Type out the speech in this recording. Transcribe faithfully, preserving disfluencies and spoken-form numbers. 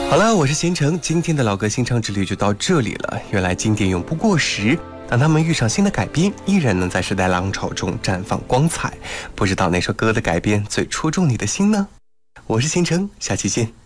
好了，我是贤成，今天的老歌新唱之旅就到这里了。原来经典永不过时，当他们遇上新的改编，依然能在时代浪潮中绽放光彩。不知道哪首歌的改编最戳中你的心呢？我是贤成，下期见。